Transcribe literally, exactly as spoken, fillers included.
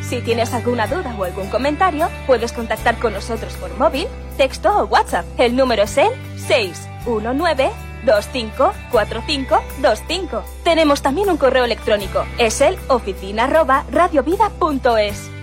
Si tienes alguna duda o algún comentario, puedes contactar con nosotros por móvil, texto o WhatsApp. El número es el seis uno nueve dos cinco cuatro cinco dos cinco. Tenemos también un correo electrónico. Es el oficina arroba radiovida punto es.